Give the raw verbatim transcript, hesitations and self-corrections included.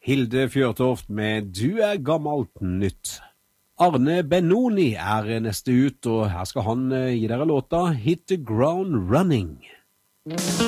Hilde Fjørtoft med Du er gammelt nytt. Arne Benoni er neste ut, og her skal han gi dere låta Hit the Ground Running.